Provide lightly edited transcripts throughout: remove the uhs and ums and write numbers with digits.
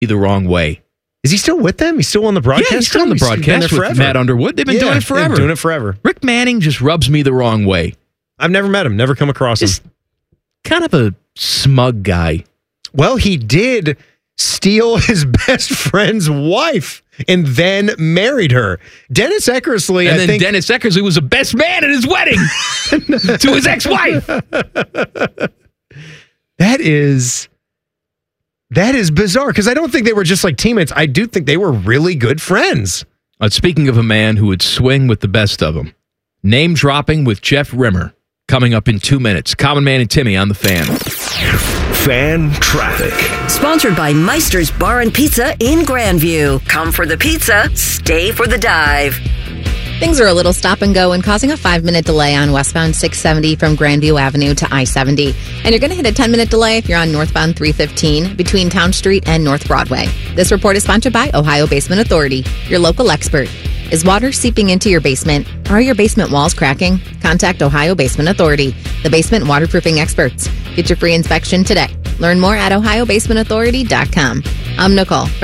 the wrong way. Is he still with them? He's still on the broadcast? Yeah, he's still on the broadcast with Matt Underwood. They've been doing it forever. Doing it forever. Rick Manning just rubs me the wrong way. I've never met him, never come across him. Kind of a smug guy. Well, he did steal his best friend's wife and then married her. Dennis Eckersley, Dennis Eckersley was the best man at his wedding to his ex-wife. That is bizarre, because I don't think they were just like teammates. I do think they were really good friends. Speaking of a man who would swing with the best of them, name dropping with Jeff Rimmer coming up in 2 minutes. Common Man and Timmy on the Fan. Fan Traffic. Sponsored by Meister's Bar and Pizza in Grandview. Come for the pizza, stay for the dive. Things are a little stop and go and causing a 5-minute delay on westbound 670 from Grandview Avenue to I-70. And you're going to hit a 10-minute delay if you're on northbound 315 between Town Street and North Broadway. This report is sponsored by Ohio Basement Authority, your local expert. Is water seeping into your basement? Are your basement walls cracking? Contact Ohio Basement Authority, the basement waterproofing experts. Get your free inspection today. Learn more at ohiobasementauthority.com. I'm Nicole for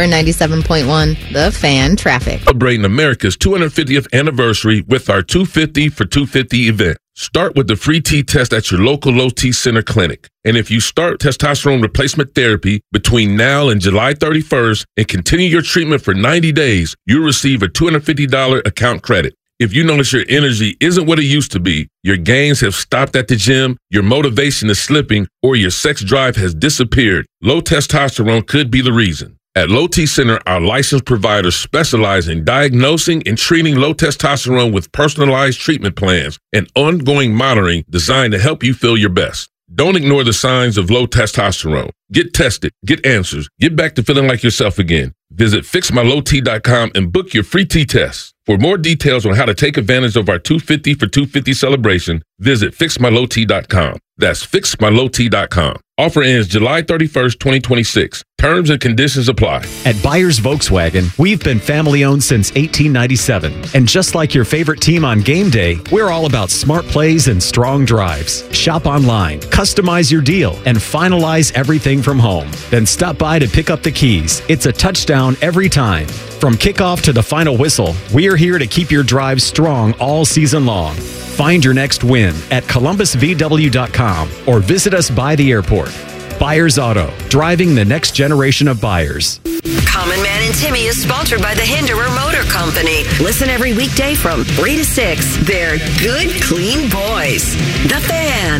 97.1 The Fan Traffic. Celebrating America's 250th anniversary with our 250 for 250 event. Start with the free T-test at your local Low T Center clinic. And if you start testosterone replacement therapy between now and July 31st and continue your treatment for 90 days, you'll receive a $250 account credit. If you notice your energy isn't what it used to be, your gains have stopped at the gym, your motivation is slipping, or your sex drive has disappeared, low testosterone could be the reason. At Low T Center, our licensed providers specialize in diagnosing and treating low testosterone with personalized treatment plans and ongoing monitoring designed to help you feel your best. Don't ignore the signs of low testosterone. Get tested, get answers, get back to feeling like yourself again. Visit fixmylowt.com and book your free T-test. For more details on how to take advantage of our 250 for 250 celebration, visit fixmylowt.com. That's fixmylowt.com. Offer ends July 31st, 2026. Terms and conditions apply. At Byers Volkswagen, we've been family-owned since 1897. And just like your favorite team on game day, we're all about smart plays and strong drives. Shop online, customize your deal, and finalize everything from home. Then stop by to pick up the keys. It's a touchdown every time. From kickoff to the final whistle, we are here to keep your drive strong all season long. Find your next win at columbusvw.com or visit us by the airport. Byers Auto, driving the next generation of buyers. Common Man and Timmy is sponsored by the Hinderer Motor Company. Listen every weekday from 3 to 6. They're good, clean boys. The Fan.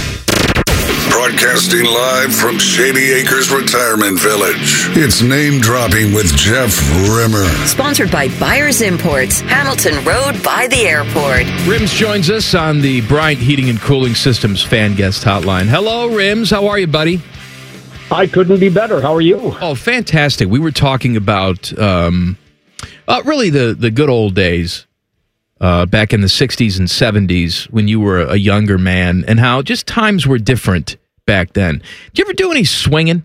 Broadcasting live from Shady Acres Retirement Village. It's Name Dropping with Jeff Rimmer. Sponsored by Byers Imports, Hamilton Road by the airport. Rims joins us on the Bryant Heating and Cooling Systems fan guest hotline. Hello, Rims. How are you, buddy? I couldn't be better. How are you? Oh, fantastic. We were talking about really the good old days. Back in the 60s and 70s when you were a younger man, and how just times were different back then. Did you ever do any swinging?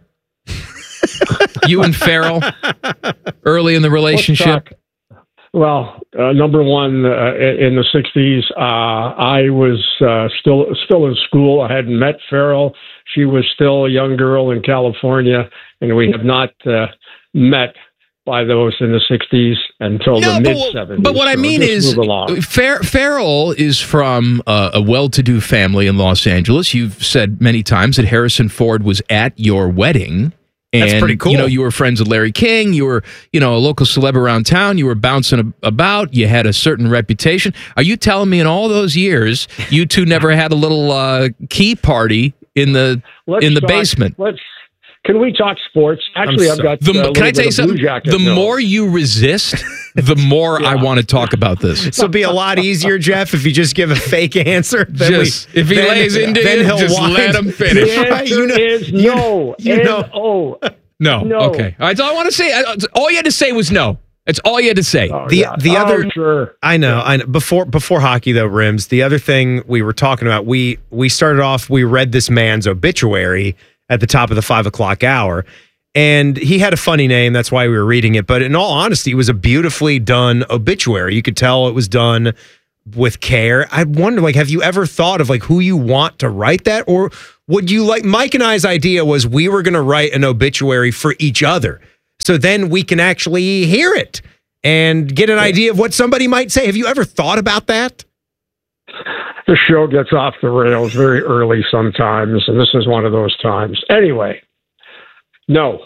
You and Farrell early in the relationship? Well, number one, in the 60s, I was still in school. I hadn't met Farrell. She was still a young girl in California, and we have not met by those in the 60s until the mid-70s. But what I mean is, Farrell is from a well-to-do family in Los Angeles. You've said many times that Harrison Ford was at your wedding. And, that's pretty cool. You know, you were friends with Larry King. You were, a local celeb around town. You were bouncing about. You had a certain reputation. Are you telling me in all those years, you two never had a little key party in the basement? Can we talk sports? Actually, I've got can I tell you something? The more you resist, the more I want to talk about this. This will be a lot easier, Jeff, if you just give a fake answer. If he lays into you, just let him finish. The answer is no. N-O. No. Okay. All right, so I want to say, all you had to say was no. That's all you had to say. The other, sure. I know. Before hockey though, Rims. The other thing we were talking about, we started off. We read this man's obituary at the top of the 5 o'clock hour, and he had a funny name. That's why we were reading it. But in all honesty, it was a beautifully done obituary. You could tell it was done with care. I wonder, have you ever thought of who you want to write that, or would you Mike and I's idea was we were going to write an obituary for each other. so then we can actually hear it and get an idea of what somebody might say. Have you ever thought about that? The show gets off the rails very early sometimes, and this is one of those times. Anyway, no.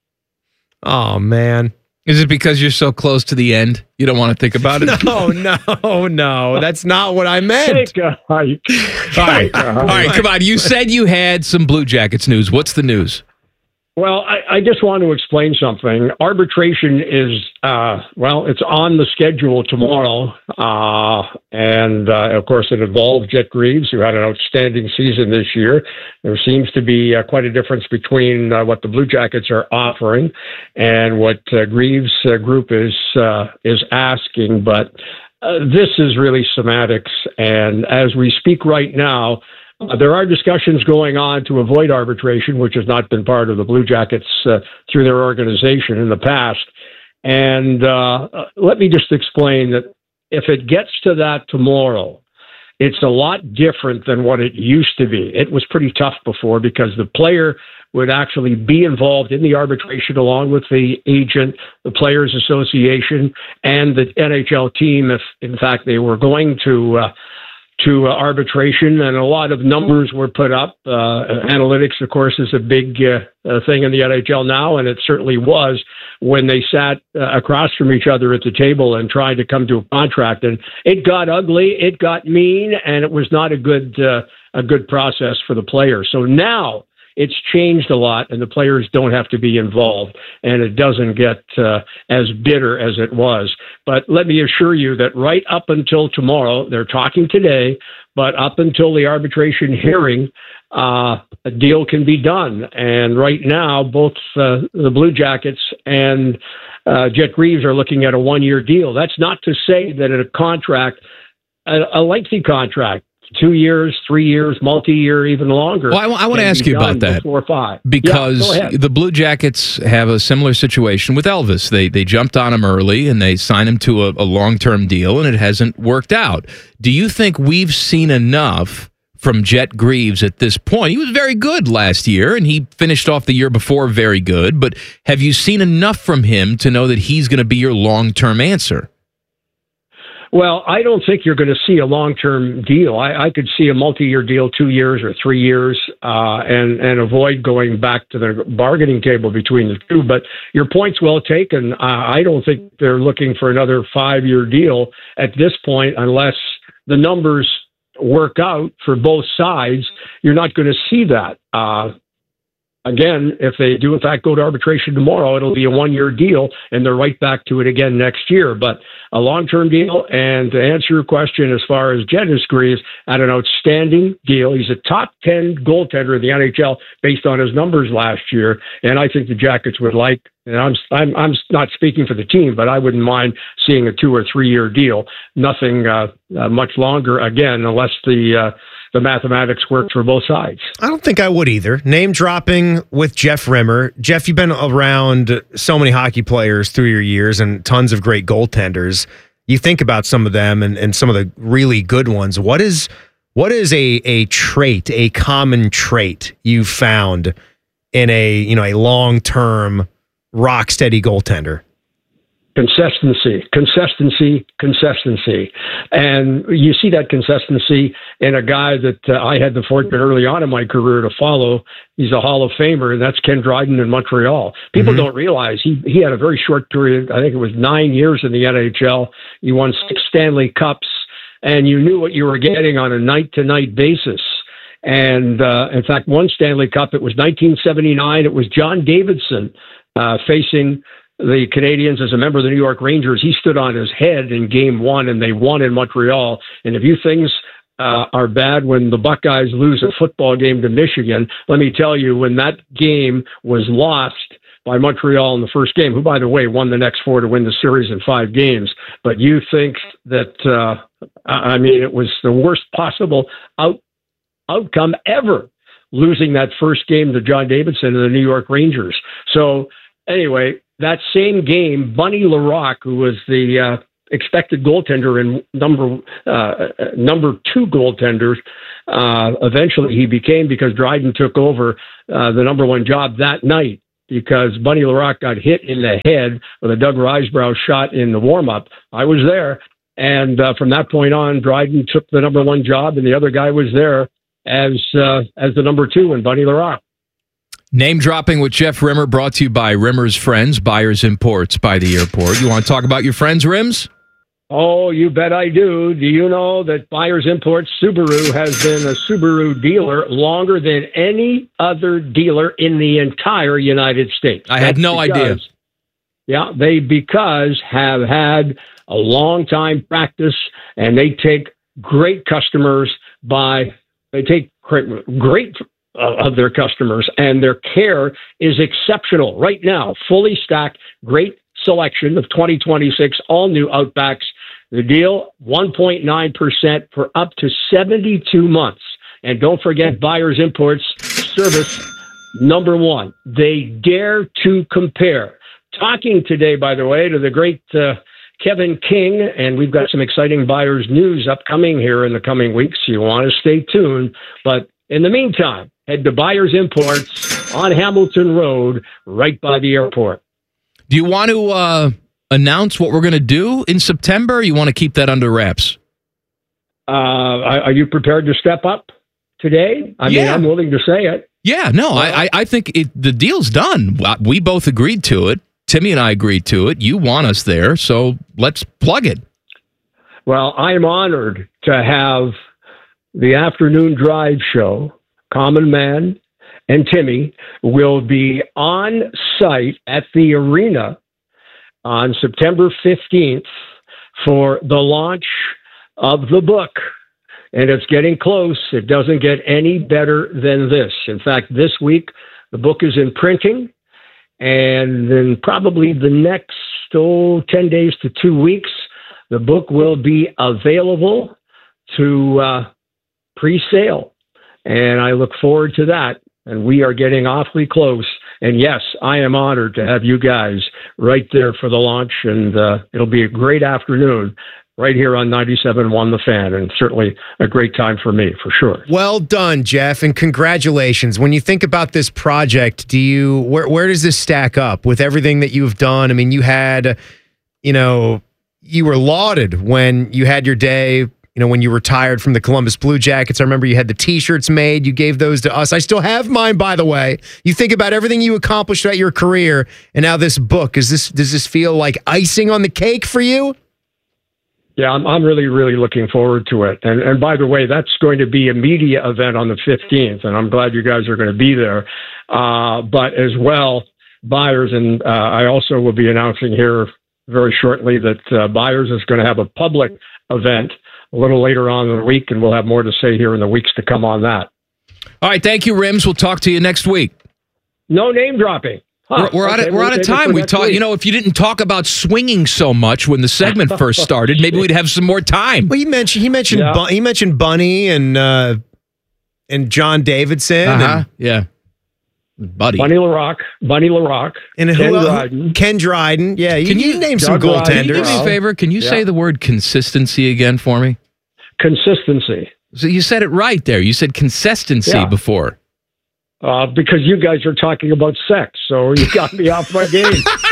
Oh, man. Is it because you're so close to the end? You don't want to think about it? No. That's not what I meant. Take a hike. All right, come on. You said you had some Blue Jackets news. What's the news? Well, I just want to explain something. Arbitration is, it's on the schedule tomorrow. And of course, it involved Jet Greaves, who had an outstanding season this year. There seems to be quite a difference between what the Blue Jackets are offering and what Greaves' group is asking. But this is really semantics. And as we speak right now, there are discussions going on to avoid arbitration, which has not been part of the Blue Jackets through their organization in the past. And let me just explain that if it gets to that tomorrow, it's a lot different than what it used to be. It was pretty tough before because the player would actually be involved in the arbitration along with the agent, the Players Association, and the NHL team if, in fact, they were going to arbitration, and a lot of numbers were put up. Analytics, of course, is a big thing in the NHL now, and it certainly was when they sat across from each other at the table and tried to come to a contract. And it got ugly, it got mean, and it was not a good process for the players. So now it's changed a lot, and the players don't have to be involved, and it doesn't get as bitter as it was. But let me assure you that right up until tomorrow, they're talking today, but up until the arbitration hearing, a deal can be done. And right now, both the Blue Jackets and Jet Greaves are looking at a one-year deal. That's not to say that a contract, a lengthy contract, 2 years, 3 years, multi-year, even longer. Well, I want to ask you about that. 4 or 5. Because the Blue Jackets have a similar situation with Elvis. They jumped on him early and they signed him to a long-term deal, and it hasn't worked out. Do you think we've seen enough from Jet Greaves at this point? He was very good last year, and he finished off the year before very good. But have you seen enough from him to know that he's going to be your long-term answer? Well, I don't think you're going to see a long-term deal. I could see a multi-year deal, 2 years or 3 years, and avoid going back to the bargaining table between the two. But your point's well taken. I don't think they're looking for another 5-year deal at this point unless the numbers work out for both sides. You're not going to see that. Again, if they do, in fact, go to arbitration tomorrow, it'll be a one-year deal, and they're right back to it again next year. But a long-term deal, and to answer your question, as far as Jet Greaves, had an outstanding deal. He's a top 10 goaltender in the NHL based on his numbers last year, and I think the Jackets would like, and I'm not speaking for the team, but I wouldn't mind seeing a 2 or 3 year deal. Nothing much longer, again, unless the mathematics works for both sides. I don't think I would either. Name dropping with Jeff Rimmer. Jeff, you've been around so many hockey players through your years and tons of great goaltenders. You think about some of them and some of the really good ones. What is a trait, a common trait you found in a long-term rock steady goaltender? Consistency. And you see that consistency in a guy that I had the fortune early on in my career to follow. He's a Hall of Famer, and that's Ken Dryden in Montreal. People don't realize he had a very short period. I think it was 9 years in the NHL. He won 6 Stanley Cups, and you knew what you were getting on a night-to-night basis. And in fact, one Stanley Cup, it was 1979. It was John Davidson facing the Canadians as a member of the New York Rangers. He stood on his head in Game 1, and they won in Montreal. And if you things are bad when the Buckeyes lose a football game to Michigan, let me tell you, when that game was lost by Montreal in the first game, who, by the way, won the next 4 to win the series in 5 games, but you think that, it was the worst possible outcome ever, losing that first game to John Davidson and the New York Rangers. So anyway, that same game, Bunny Larocque, who was the expected goaltender and number 2 goaltender, eventually he became, because Dryden took over the number 1 job that night. because Bunny LaRock got hit in the head with a Doug Risebrough shot in the warm-up. I was there. And from that point on, Dryden took the number one job, and the other guy was there as the number two in Bunny LaRock. Name dropping with Jeff Rimmer, brought to you by Rimmer's Friends, Buyers Imports by the airport. You want to talk about your friends, Rims? Oh, you bet I do. Do you know that Buyers Imports Subaru has been a Subaru dealer longer than any other dealer in the entire United States? I had no idea. Yeah, because have had a long time practice, and they take great customers they take great of their customers, and their care is exceptional. Right now, fully stacked, great selection of 2026 all-new Outbacks. The deal, 1.9% for up to 72 months. And don't forget Buyers Imports service number one. They dare to compare. Talking today, by the way, to the great Kevin King, and we've got some exciting Buyers news upcoming here in the coming weeks. You want to stay tuned. But in the meantime, head to Buyers Imports on Hamilton Road, right by the airport. Do you want to announce what we're going to do in September, or you want to keep that under wraps? Are you prepared to step up today? I mean, I'm willing to say it. Yeah, no, I think the deal's done. We both agreed to it. Timmy and I agreed to it. You want us there, so let's plug it. Well, I'm honored to have the afternoon drive show. Common Man and Timmy will be on site at the arena on September 15th for the launch of the book. And it's getting close. It doesn't get any better than this. In fact, this week, the book is in printing. And then probably the next 10 days to 2 weeks, the book will be available to pre-sale. And I look forward to that. And we are getting awfully close. And yes, I am honored to have you guys right there for the launch. And it'll be a great afternoon right here on 97.1 The Fan, and certainly a great time for me, for sure. Well done, Jeff, and congratulations. When you think about this project, where does this stack up with everything that you've done? I mean, you were lauded when you had your day, when you retired from the Columbus Blue Jackets. I remember you had the T-shirts made. You gave those to us. I still have mine, by the way. You think about everything you accomplished throughout your career, and now this book. Does this feel like icing on the cake for you? Yeah, I'm really, really looking forward to it. And by the way, that's going to be a media event on the 15th, and I'm glad you guys are going to be there. But as well, Buyers, and I also will be announcing here very shortly that Buyers is going to have a public event a little later on in the week, and we'll have more to say here in the weeks to come on that. All right, thank you, Rims. We'll talk to you next week. No name dropping. Huh. We're out of time. We talk. If you didn't talk about swinging so much when the segment first started, maybe we'd have some more time. Well, he mentioned Bunny and John Davidson. Buddy. Bunny LaRock, and Ken Dryden. Yeah, can you name some goaltenders? Can you do me a favor? Can you say the word consistency again for me? Consistency. So you said it right there. You said consistency before. Because you guys are talking about sex, so you got me off my game.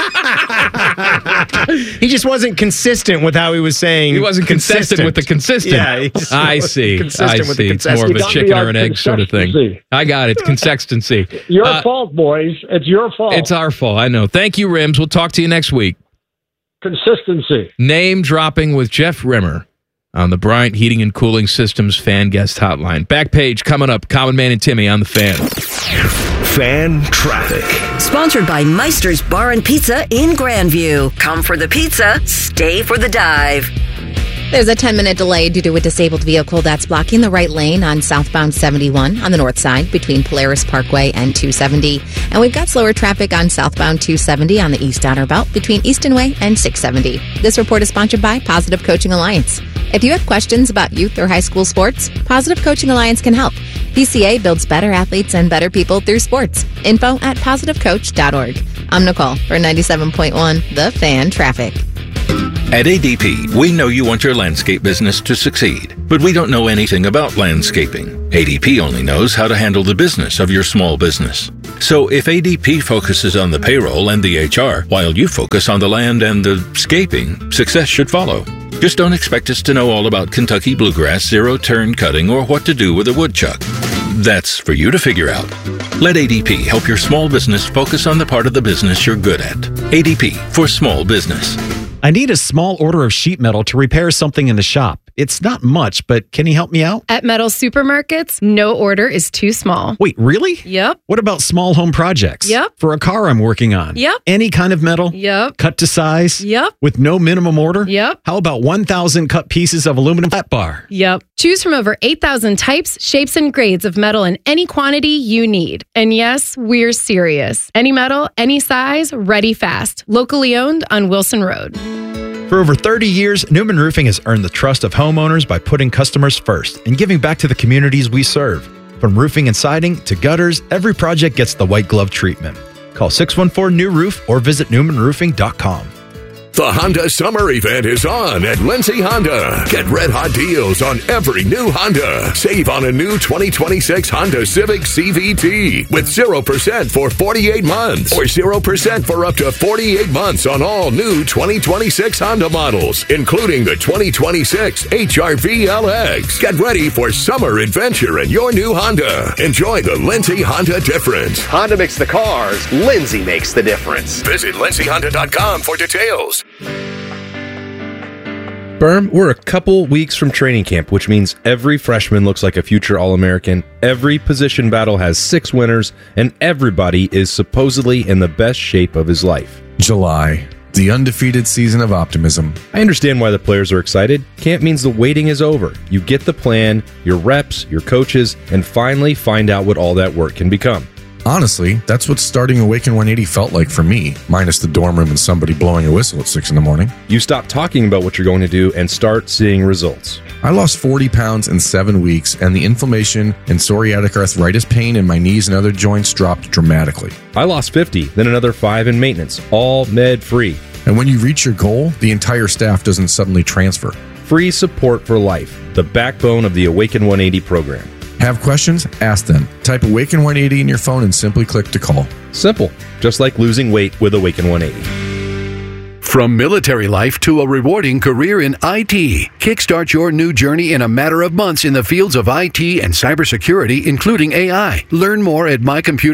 He just wasn't consistent with how he was saying. He wasn't consistent with the consistent. Yeah, I see. It's more of a chicken or an egg sort of thing. I got it. It's consistency. Your fault, boys. It's your fault. It's our fault. I know. Thank you, Rims. We'll talk to you next week. Consistency. Name dropping with Jeff Rimmer on the Bryant Heating and Cooling Systems Fan Guest Hotline. Back page coming up. Common Man and Timmy on the Fan. Fan traffic. Sponsored by Meister's Bar and Pizza in Grandview. Come for the pizza, stay for the dive. There's a 10-minute delay due to a disabled vehicle that's blocking the right lane on southbound 71 on the north side between Polaris Parkway and 270. And we've got slower traffic on southbound 270 on the east outer belt between Easton Way and 670. This report is sponsored by Positive Coaching Alliance. If you have questions about youth or high school sports, Positive Coaching Alliance can help. PCA builds better athletes and better people through sports. Info at positivecoach.org. I'm Nicole for 97.1 The Fan Traffic. At ADP, we know you want your landscape business to succeed, but we don't know anything about landscaping. ADP only knows how to handle the business of your small business. So if ADP focuses on the payroll and the HR, while you focus on the land and the scaping, success should follow. Just don't expect us to know all about Kentucky bluegrass, zero-turn cutting, or what to do with a woodchuck. That's for you to figure out. Let ADP help your small business focus on the part of the business you're good at. ADP for small business. I need a small order of sheet metal to repair something in the shop. It's not much, but can you help me out? At Metal Supermarkets, no order is too small. Wait, really? Yep. What about small home projects? Yep. For a car I'm working on? Yep. Any kind of metal? Yep. Cut to size? Yep. With no minimum order? Yep. How about 1,000 cut pieces of aluminum flat bar? Yep. Choose from over 8,000 types, shapes, and grades of metal in any quantity you need. And yes, we're serious. Any metal, any size, ready fast. Locally owned on Wilson Road. For over 30 years, Newman Roofing has earned the trust of homeowners by putting customers first and giving back to the communities we serve. From roofing and siding to gutters, every project gets the white glove treatment. Call 614-NEW-ROOF or visit newmanroofing.com. The Honda Summer Event is on at Lindsay Honda. Get red-hot deals on every new Honda. Save on a new 2026 Honda Civic CVT with 0% for 48 months or 0% for up to 48 months on all new 2026 Honda models, including the 2026 HR-V LX. Get ready for summer adventure in your new Honda. Enjoy the Lindsay Honda difference. Honda makes the cars. Lindsay makes the difference. Visit lindsayhonda.com for details. Berm, we're a couple weeks from training camp, which means every freshman looks like a future All-American. Every position battle has 6 winners, and everybody is supposedly in the best shape of his life. July, the undefeated season of optimism. I understand why the players are excited. Camp means the waiting is over. You get the plan, your reps, your coaches, and finally find out what all that work can become. Honestly, that's what starting Awaken 180 felt like for me, minus the dorm room and somebody blowing a whistle at 6 a.m. You stop talking about what you're going to do and start seeing results. I lost 40 pounds in 7 weeks, and the inflammation and psoriatic arthritis pain in my knees and other joints dropped dramatically. I lost 50, then another 5 in maintenance, all med-free. And when you reach your goal, the entire staff doesn't suddenly transfer. Free support for life, the backbone of the Awaken 180 program. Have questions? Ask them. Type Awaken 180 in your phone and simply click to call. Simple, just like losing weight with Awaken 180. From military life to a rewarding career in IT, kickstart your new journey in a matter of months in the fields of IT and cybersecurity, including AI. Learn more at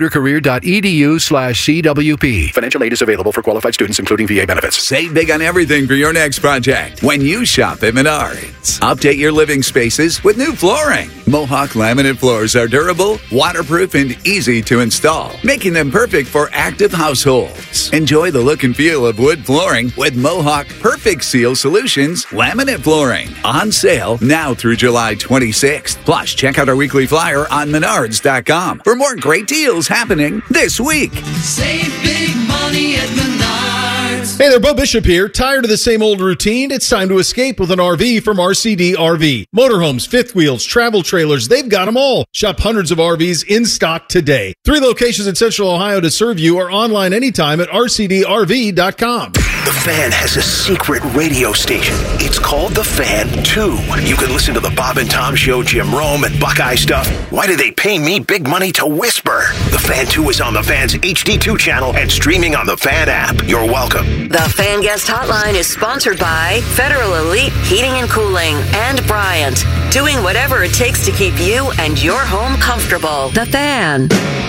mycomputercareer.edu/CWP. Financial aid is available for qualified students, including VA benefits. Save big on everything for your next project when you shop at Menards. Update your living spaces with new flooring. Mohawk laminate floors are durable, waterproof, and easy to install, making them perfect for active households. Enjoy the look and feel of wood flooring with Mohawk Perfect Seal Solutions laminate flooring. On sale now through July 26th. Plus, check out our weekly flyer on Menards.com for more great deals happening this week. Save big money at Menards. Hey there, Bo Bishop here. Tired of the same old routine? It's time to escape with an RV from RCD RV. Motorhomes, fifth wheels, travel trailers, they've got them all. Shop hundreds of RVs in stock today. 3 locations in Central Ohio to serve you or online anytime at rcdrv.com. The Fan has a secret radio station. It's called The Fan 2. You can listen to the Bob and Tom Show, Jim Rome, and Buckeye stuff. Why do they pay me big money to whisper? The Fan 2 is on the Fan's HD2 channel and streaming on the Fan app. You're welcome. The Fan Guest Hotline is sponsored by Federal Elite Heating and Cooling and Bryant, doing whatever it takes to keep you and your home comfortable. The Fan.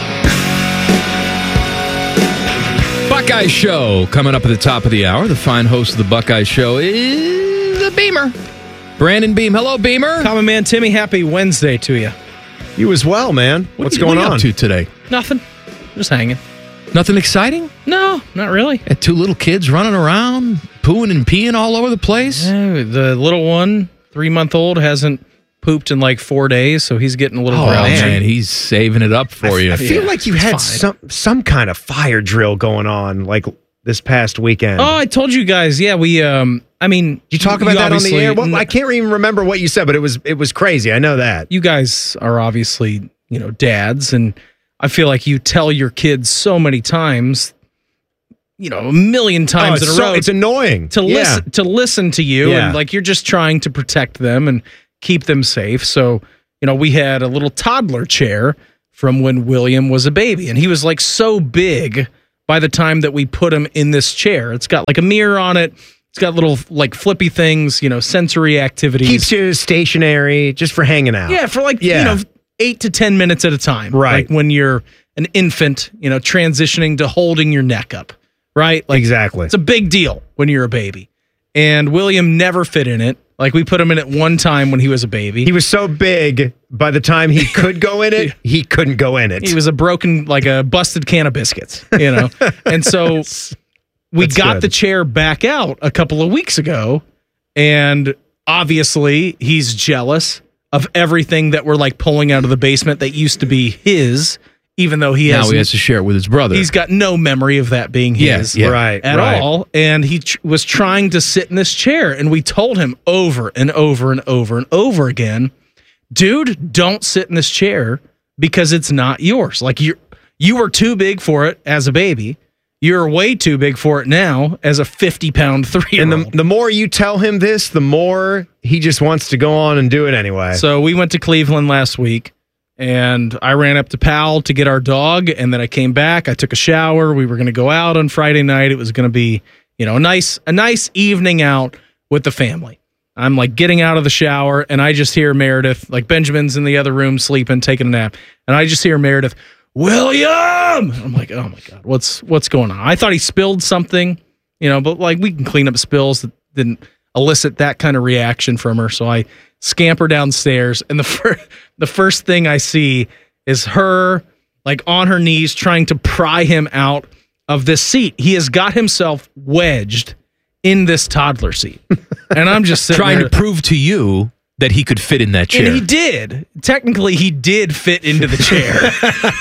Buckeye Show coming up at the top of the hour. The fine host of the Buckeye Show is the Beamer. Brandon Beam. Hello, Beamer. Common Man Timmy, happy Wednesday to you. You as well, man. What's going on? What are you up to today? Nothing. Just hanging. Nothing exciting? No, not really. Had 2 little kids running around, pooing and peeing all over the place. Yeah, the little one, 3-month-old, hasn't pooped in like 4 days, so he's getting a little grouchy. Man, he's saving it up for you. I feel like you had some kind of fire drill going on like this past weekend. Oh, I told you guys. Yeah, we you talk about that on the air? Well, I can't even remember what you said, but it was crazy. I know that. You guys are obviously, dads, and I feel like you tell your kids so many times, a million times in a row. It's annoying to listen to you, and like you're just trying to protect them and keep them safe. So, we had a little toddler chair from when William was a baby, and he was like so big by the time that we put him in this chair. It's got like a mirror on it. It's got little like flippy things, sensory activities. Keeps you stationary just for hanging out. Yeah, for 8 to 10 minutes at a time. Right. Like when you're an infant, transitioning to holding your neck up. Right? Like, exactly. It's a big deal when you're a baby. And William never fit in it. Like we put him in it one time when he was a baby. He was so big, by the time he could go in it, he couldn't go in it. He was a busted can of biscuits, And so we got the chair back out a couple of weeks ago, and obviously he's jealous of everything that we're like pulling out of the basement that used to be his, even though he has to share it with his brother. He's got no memory of that being his at all. And he was trying to sit in this chair, and we told him over and over and over and over again, dude, don't sit in this chair because it's not yours. Like you were too big for it as a baby. You're way too big for it now as a 50-pound 3-year-old. And the more you tell him this, the more he just wants to go on and do it anyway. So we went to Cleveland last week, and I ran up to Powell to get our dog, and then I came back. I took a shower. We were going to go out on Friday night. It was going to be, a nice evening out with the family. I'm like getting out of the shower, and I just hear Meredith, like Benjamin's in the other room sleeping, taking a nap, and I just hear Meredith, William! I'm like, oh my God, what's going on? I thought he spilled something, but like we can clean up spills that didn't elicit that kind of reaction from her. So I scamper downstairs, and the first thing I see is her like on her knees trying to pry him out of this seat. He has got himself wedged in this toddler seat. And I'm just sitting trying there, to prove to you that he could fit in that chair. And he did. Technically, he did fit into the chair.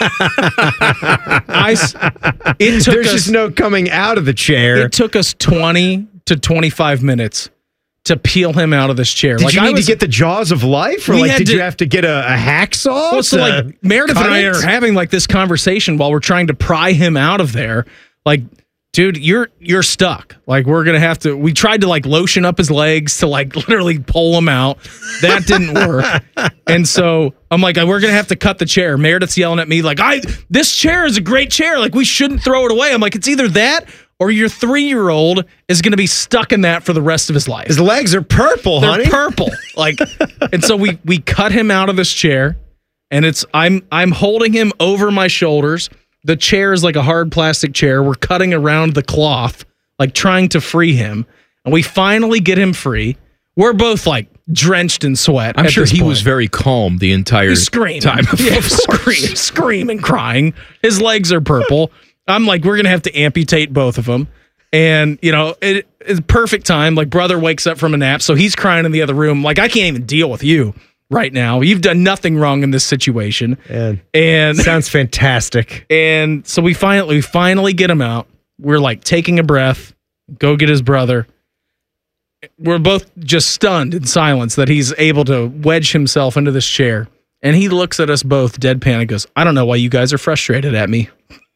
There's just no coming out of the chair. It took us 20 to 25 minutes to peel him out of this chair. Did you need to get the jaws of life? Or did you have to get a hacksaw? Well, so Meredith and I are having like this conversation while we're trying to pry him out of there. Like, dude, you're stuck. Like, we're going to have to, we tried to like lotion up his legs to like literally pull him out. That didn't work. And so I'm like, we're going to have to cut the chair. Meredith's yelling at me like, this chair is a great chair. Like, we shouldn't throw it away. I'm like, it's either that or your 3-year-old is going to be stuck in that for the rest of his life. His legs are purple, honey. They're purple. Like, and so we cut him out of this chair, and I'm holding him over my shoulders. The chair is like a hard plastic chair. We're cutting around the cloth, like trying to free him. And we finally get him free. We're both like drenched in sweat. I'm sure he was very calm the entire time. Screaming, crying. His legs are purple. I'm like, we're going to have to amputate both of them. And, it's perfect time. Like, brother wakes up from a nap, so he's crying in the other room. Like, I can't even deal with you right now. You've done nothing wrong in this situation. And sounds fantastic. And so we finally get him out. We're like taking a breath, go get his brother. We're both just stunned in silence that he's able to wedge himself into this chair. And he looks at us both deadpan and goes, I don't know why you guys are frustrated at me.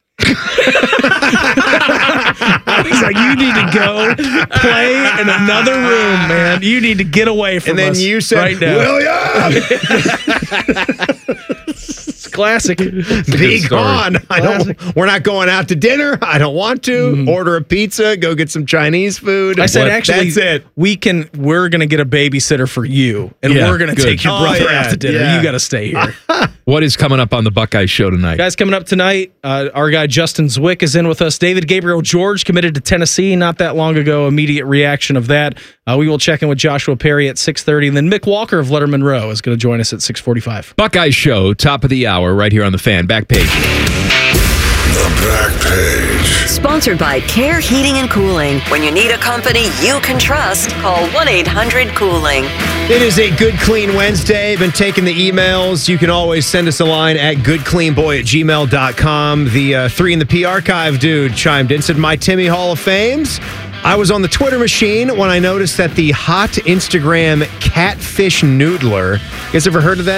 He's like, you need to go play in another room, man. You need to get away from us. And then you said, right now. William! It's classic. Be gone. We're not going out to dinner. I don't want to. Order a pizza. Go get some Chinese food. I said, actually, that's it. We're going to get a babysitter for you, and we're going to take your brother out to dinner. You got to stay here. What is coming up on the Buckeye Show tonight? Guys, coming up tonight, our guy Justin Zwick is in with us. David Gabriel George committed to Tennessee not that long ago. Immediate reaction of that. We will check in with Joshua Perry at 6:30, and then Mick Walker of Letterman Row is going to join us at 6:45. Buckeye Show, top of the hour, right here on the Fan. Back page. The Back Page. Sponsored by Care Heating and Cooling. When you need a company you can trust, call 1-800-COOLING. It is a Good Clean Wednesday. Been taking the emails. You can always send us a line at goodcleanboy@gmail.com. The 3 in the P archive dude chimed in, said, my Timmy Hall of Fames. I was on the Twitter machine when I noticed that the hot Instagram catfish noodler. You guys ever heard of that?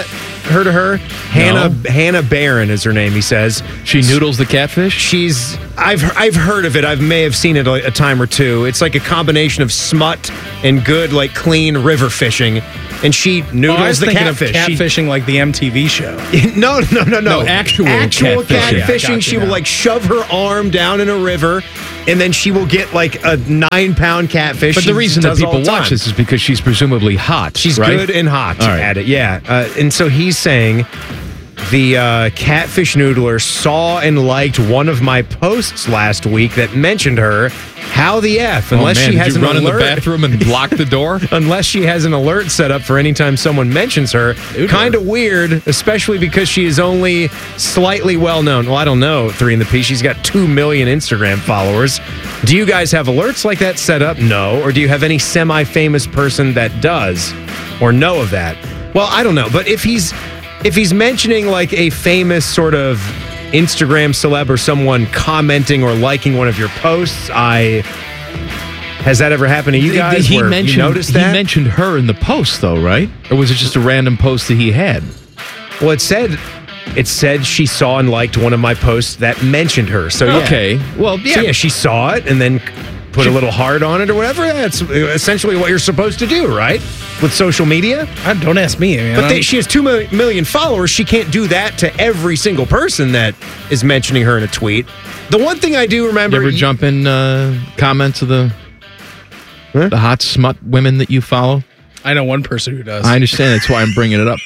heard of her? Hannah Barron is her name, he says. She noodles the catfish? I've heard of it. I may have seen it a time or two. It's like a combination of smut and good, like clean river fishing. And she noodles I was the thinking catfish. of catfishing like the MTV show. No. Actual catfishing. Gotcha She will now. like shove her arm down in a river, and then she will get like a 9-pound catfish. But She the reason that does all people the time. watch this is because she's presumably hot. She's right? good and hot All right. at it, yeah. And so he's saying the catfish noodler saw and liked one of my posts last week that mentioned her. How the F? Unless she has did you run an alert, in the bathroom and block the door? Unless she has an alert set up for any time someone mentions her. Kind of weird, especially because she is only slightly well known. Well, I don't know, 3 in the P. She's got 2 million Instagram followers. Do you guys have alerts like that set up? No. Or do you have any semi-famous person that does or know of that? Well, I don't know. But if he's mentioning like a famous sort of Instagram celeb or someone commenting or liking one of your posts, has that ever happened to you guys? He where mentioned, you noticed that? He mentioned her in the post, though, right? Or was it just a random post that he had? Well, it said she saw and liked one of my posts that mentioned her. So yeah. Okay. Well, yeah. So yeah, she saw it and then put a little heart on it or whatever. That's essentially what you're supposed to do, right? With social media. Don't ask me. Man. But she has 2 million followers. She can't do that to every single person that is mentioning her in a tweet. The one thing I do remember... You ever jump in comments of the hot smut women that you follow? I know one person who does. I understand. That's why I'm bringing it up.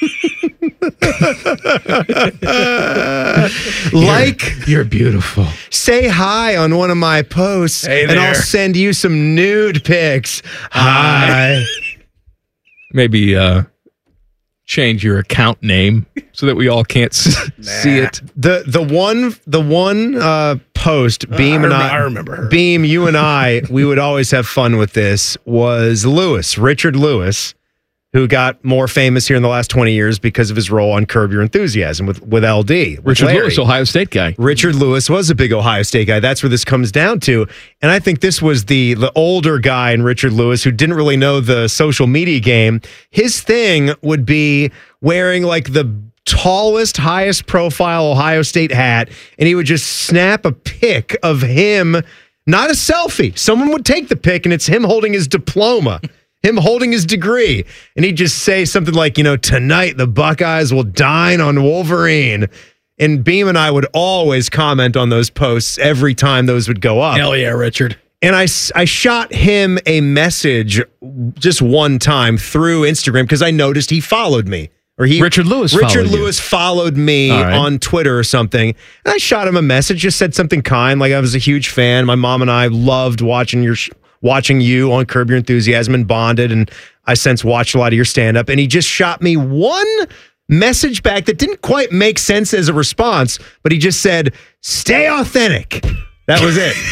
You're beautiful. Say hi on one of my posts, and I'll send you some nude pics. Hi. Maybe change your account name so that we all can't see it. The one post, Beam and I remember her. Beam, you and I, we would always have fun with this, was Richard Lewis, who got more famous here in the last 20 years because of his role on Curb Your Enthusiasm with LD. Richard Lewis, Ohio State guy. Richard Lewis was a big Ohio State guy. That's where this comes down to. And I think this was the older guy in Richard Lewis who didn't really know the social media game. His thing would be wearing like the tallest, highest profile Ohio State hat, and he would just snap a pic of him, not a selfie. Someone would take the pic, and it's him holding his diploma. Him holding his degree. And he'd just say something like, tonight the Buckeyes will dine on Wolverine. And Beam and I would always comment on those posts every time those would go up. Hell yeah, Richard. And I shot him a message just one time through Instagram because I noticed he followed me. Richard Lewis followed me on Twitter or something. And I shot him a message, just said something kind, like I was a huge fan. My mom and I loved watching you on Curb Your Enthusiasm and bonded, and I since watched a lot of your stand-up, and he just shot me one message back that didn't quite make sense as a response, but he just said, "Stay authentic." That was it.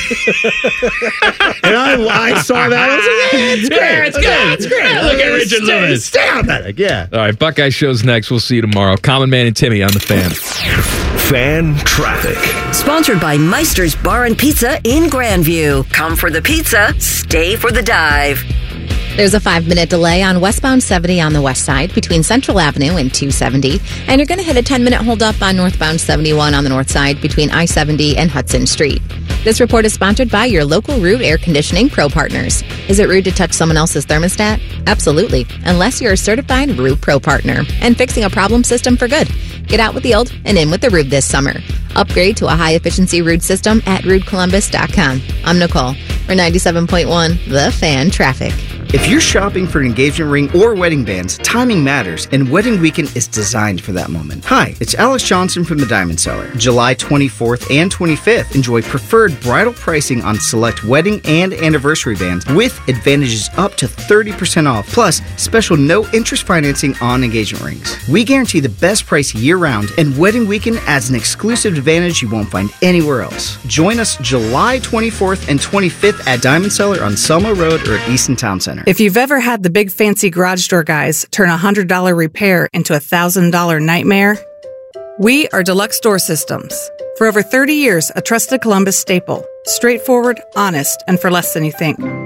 And I saw that. I was like, yeah, it's great. Yeah, it's good. It's great. Look at Richard Lewis. Stay authentic, yeah. All right, Buckeye Show's next. We'll see you tomorrow. Common Man and Timmy on the Fan. Fan Traffic. Sponsored by Meister's Bar and Pizza in Grandview. Come for the pizza, stay for the dive. There's a 5-minute delay on westbound 70 on the west side between Central Avenue and 270. And you're going to hit a 10-minute holdup on northbound 71 on the north side between I-70 and Hudson Street. This report is sponsored by your local Root Air Conditioning Pro Partners. Is it rude to touch someone else's thermostat? Absolutely, unless you're a certified Root Pro Partner and fixing a problem system for good. Get out with the old and in with the Root this summer. Upgrade to a high-efficiency Root system at RootColumbus.com. I'm Nicole for 97.1 The Fan Traffic. If you're shopping for an engagement ring or wedding bands, timing matters, and Wedding Weekend is designed for that moment. Hi, it's Alex Johnson from the Diamond Cellar. July 24th and 25th, enjoy preferred bridal pricing on select wedding and anniversary bands with advantages up to 30% off, plus special no-interest financing on engagement rings. We guarantee the best price year-round, and Wedding Weekend adds an exclusive advantage you won't find anywhere else. Join us July 24th and 25th at Diamond Cellar on Selma Road or at Easton Town Center. If you've ever had the big fancy garage door guys turn a $100 repair into a $1,000 nightmare, we are Deluxe Door Systems. For over 30 years, a trusted Columbus staple. Straightforward, honest, and for less than you think.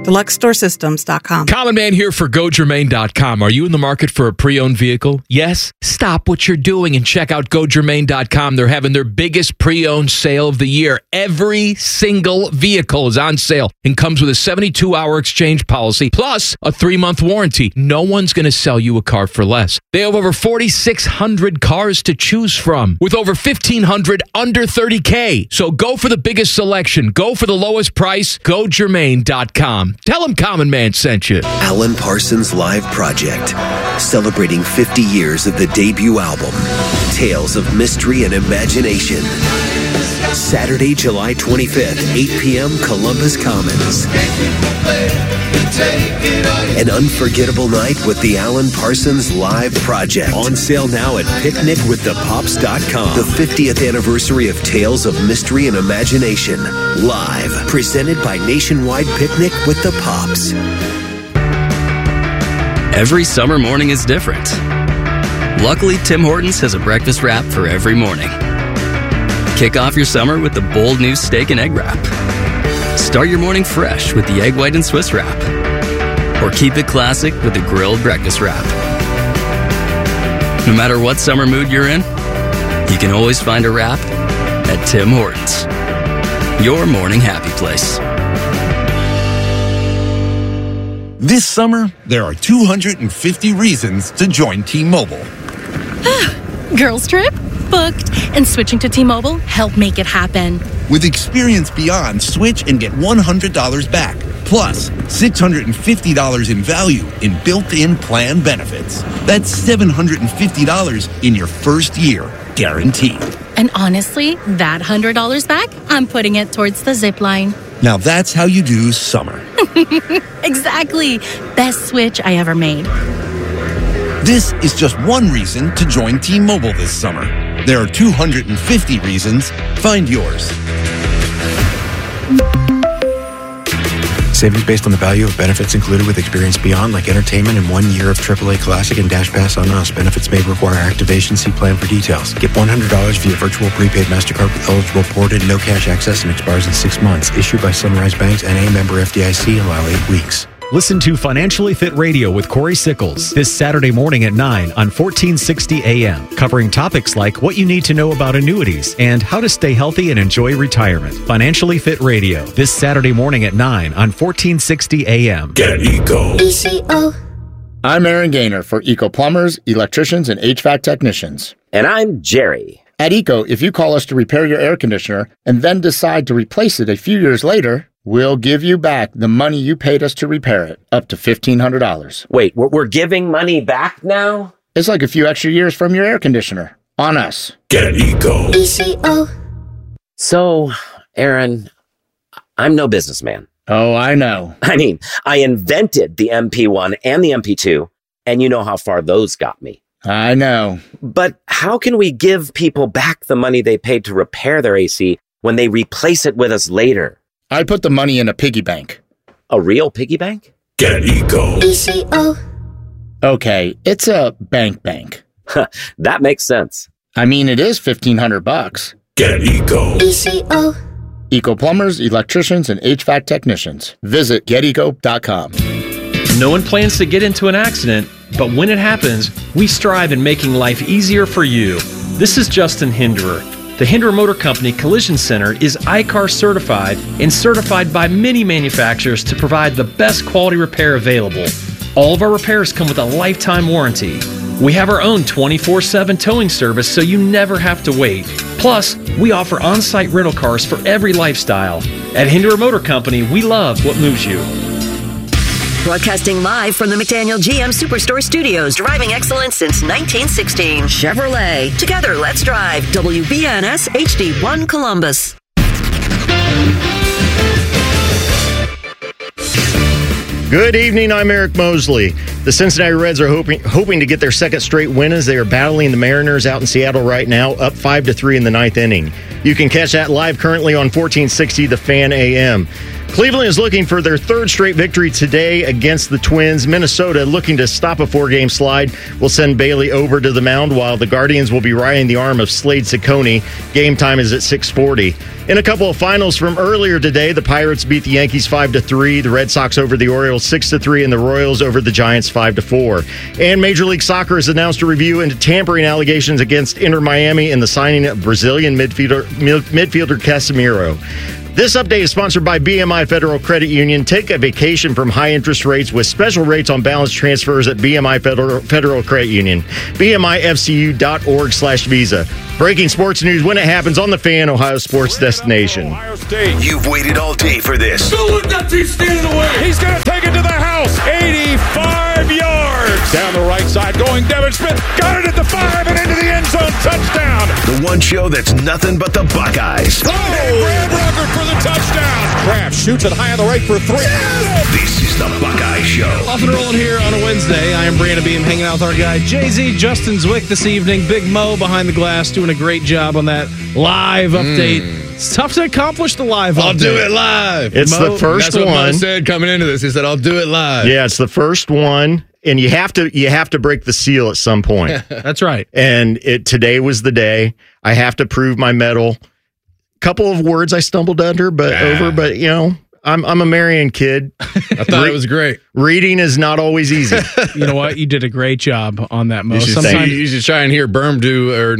DeluxeStoreSystems.com. Common Man here for GoGermain.com. Are you in the market for a pre-owned vehicle? Yes? Stop what you're doing and check out GoGermain.com. They're having their biggest pre-owned sale of the year. Every single vehicle is on sale and comes with a 72-hour exchange policy plus a 3-month warranty. No one's going to sell you a car for less. They have over 4,600 cars to choose from with over 1,500 under $30K. So go for the biggest selection. Go for the lowest price. GoGermain.com. Tell him Common Man sent you. Alan Parsons Live Project, celebrating 50 years of the debut album, Tales of Mystery and Imagination. Saturday, July 25th, 8 p.m., Columbus Commons. An unforgettable night with the Alan Parsons Live Project. On sale now at picnicwiththepops.com. The 50th anniversary of Tales of Mystery and Imagination. Live. Presented by Nationwide Picnic with the Pops. Every summer morning is different. Luckily, Tim Hortons has a breakfast wrap for every morning. Kick off your summer with the bold new steak and egg wrap. Start your morning fresh with the egg white and Swiss wrap. Or keep it classic with the grilled breakfast wrap. No matter what summer mood you're in, you can always find a wrap at Tim Hortons. Your morning happy place. This summer, there are 250 reasons to join T-Mobile. Girls trip? Booked. And switching to T-Mobile helped make it happen. With Experience Beyond, switch and get $100 back. Plus, $650 in value in built-in plan benefits. That's $750 in your first year, guaranteed. And honestly, that $100 back, I'm putting it towards the zip line. Now that's how you do summer. Exactly. Best switch I ever made. This is just one reason to join T-Mobile this summer. There are 250 reasons. Find yours. Savings based on the value of benefits included with Experience Beyond, like entertainment and 1 year of AAA Classic and Dash Pass on Us. Benefits may require activation. See plan for details. Get $100 via virtual prepaid MasterCard with eligible ported, no cash access, and expires in 6 months. Issued by Sunrise Banks, N.A. member FDIC. Allow 8 weeks. Listen to Financially Fit Radio with Corey Sickles this Saturday morning at 9 on 1460 AM, covering topics like what you need to know about annuities and how to stay healthy and enjoy retirement. Financially Fit Radio this Saturday morning at 9 on 1460 AM. Get Eco. ECO. I'm Aaron Gaynor for Eco Plumbers, Electricians, and HVAC Technicians. And I'm Jerry. At Eco, if you call us to repair your air conditioner and then decide to replace it a few years later, we'll give you back the money you paid us to repair it, up to $1,500. Wait, we're giving money back now? It's like a few extra years from your air conditioner. On us. Get Eco. ECO. So, Aaron, I'm no businessman. Oh, I know. I mean, I invented the MP1 and the MP2, and you know how far those got me. I know. But how can we give people back the money they paid to repair their AC when they replace it with us later? I put the money in a piggy bank. A real piggy bank? Get Eco. ECO. Okay, it's a bank. That makes sense. I mean, it is $1,500. Get Eco. ECO. Eco Plumbers, Electricians, and HVAC Technicians. Visit geteco.com. No one plans to get into an accident, but when it happens, we strive in making life easier for you. This is Justin Hinderer. The Hinderer Motor Company Collision Center is ICAR certified and certified by many manufacturers to provide the best quality repair available. All of our repairs come with a lifetime warranty. We have our own 24/7 towing service so you never have to wait. Plus, we offer on-site rental cars for every lifestyle. At Hinderer Motor Company, we love what moves you. Broadcasting live from the McDaniel GM Superstore Studios. Driving excellence since 1916. Chevrolet. Together, let's drive. WBNS HD1 Columbus. Good evening, I'm Eric Mosley. The Cincinnati Reds are hoping to get their second straight win as they are battling the Mariners out in Seattle right now, up 5-3 in the ninth inning. You can catch that live currently on 1460 The Fan AM. Cleveland is looking for their third straight victory today against the Twins. Minnesota, looking to stop a 4-game slide, will send Bailey over to the mound, while the Guardians will be riding the arm of Slade Ciccone. Game time is at 6:40. In a couple of finals from earlier today, the Pirates beat the Yankees 5-3, the Red Sox over the Orioles 6-3, and the Royals over the Giants 5-4. And Major League Soccer has announced a review into tampering allegations against Inter Miami and the signing of Brazilian midfielder Casemiro. This update is sponsored by BMI Federal Credit Union. Take a vacation from high interest rates with special rates on balance transfers at BMI Federal Credit Union. BMIFCU.org/Visa. Breaking sports news when it happens on the Fan, Ohio sports destination. You've waited all day for this. Don't look, that team's standing away. He's going to take it to the house. 85 yards. Down the right side going Devin Smith. Got it at the 5 and into the end zone. Touchdown. The one show that's nothing but the Buckeyes. Oh, Brad Rucker for the touchdown. Kraft shoots it high on the right for 3. This is the Buckeye Show. Off and rolling here on a Wednesday. I am Brandon Beam, hanging out with our guy Jay-Z, Justin Zwick this evening. Big Mo behind the glass doing a great job on that live update. It's tough to accomplish the live update. I'll do it live. It's the first That's what one. Mo said coming into this. He said, I'll do it live. Yeah, it's the first one, and you have to break the seal at some point. That's right. And today was the day. I have to prove my mettle. Couple of words I stumbled over, but you know, I'm a Marion kid. I thought it was great. Reading is not always easy. You know what? You did a great job on that, Mo. You should try and hear Beam do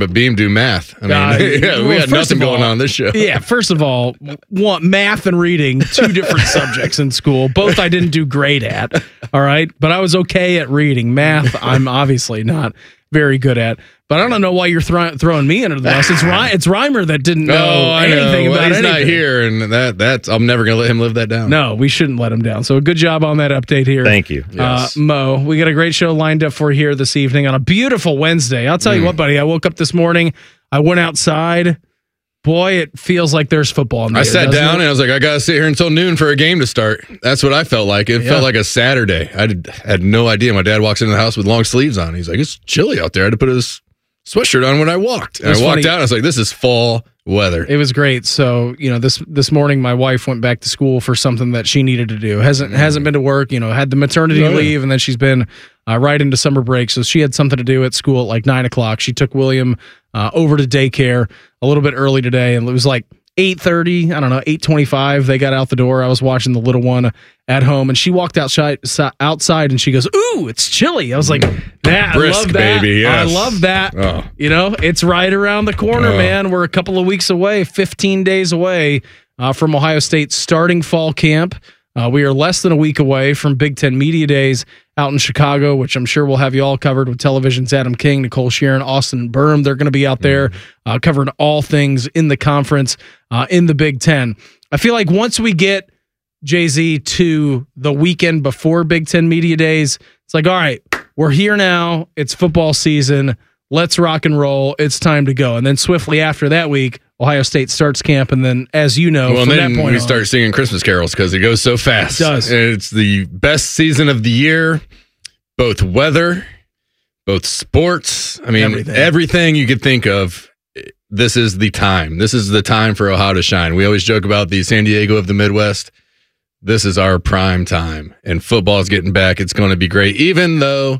math. I mean, we had nothing going on this show. Yeah, first of all, math and reading, two different subjects in school. Both I didn't do great at, all right? But I was okay at reading. Math, I'm obviously not very good at. But I don't know why you're throwing me under the bus. It's Reimer that didn't know anything about he's anything. not here, and that's I'm never going to let him live that down. No, we shouldn't let him down. So good job on that update here. Thank you. Yes. Mo, we got a great show lined up for you here this evening on a beautiful Wednesday. I'll tell you what, buddy, I woke up this morning, I went outside. Boy, it feels like there's football in there. I sat down and I was like, I got to sit here until noon for a game to start. That's what I felt like. It felt like a Saturday. I had no idea. My dad walks into the house with long sleeves on. He's like, it's chilly out there. I had to put his sweatshirt on when I walked. And I walked out and I was like, this is fall weather. It was great. So, you know, this morning my wife went back to school for something that she needed to do. Hasn't been to work, you know, had the maternity leave, and then she's been right into summer break. So she had something to do at school at like 9 o'clock. She took William over to daycare a little bit early today, and it was like 8:30, I don't know, 8:25. They got out the door. I was watching the little one at home, and she walked outside and she goes, "Ooh, it's chilly." I was like, I love that. Baby, yes. I love that. Oh. You know, it's right around the corner, man. We're a couple of weeks away, 15 days away from Ohio State starting fall camp. We are less than a week away from Big Ten Media Days out in Chicago, which I'm sure we'll have you all covered with Television's Adam King, Nicole Sheeran, Austin Berm. They're going to be out there covering all things in the conference, in the Big Ten. I feel like once we get Jay-Z to the weekend before Big Ten Media Days, it's like, all right, we're here now. It's football season. Let's rock and roll. It's time to go. And then swiftly after that week, Ohio State starts camp, and then, as you know, from that point we start singing Christmas carols because it goes so fast. It does. And it's the best season of the year, both weather, both sports. I mean, everything you could think of. This is the time. This is the time for Ohio to shine. We always joke about the San Diego of the Midwest. This is our prime time, and football is getting back. It's going to be great, even though